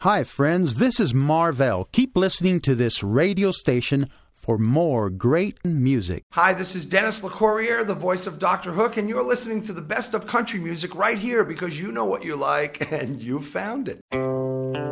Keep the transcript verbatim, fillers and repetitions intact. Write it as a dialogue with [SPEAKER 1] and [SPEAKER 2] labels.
[SPEAKER 1] Hi, friends. This is Marvell. Keep listening to this radio station for more great music.
[SPEAKER 2] Hi, this is Dennis LeCourrier, the voice of Doctor Hook, and you're listening to the best of country music right here because you know what you like and you found it.